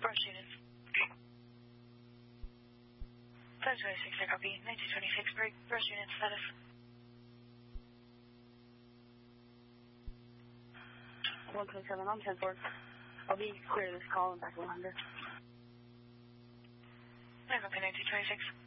Brush units. 526, I copy. 1926, break. Brush unit status. 127, I'm 10-4. I'll be clear this call and back 100. I copy 1926.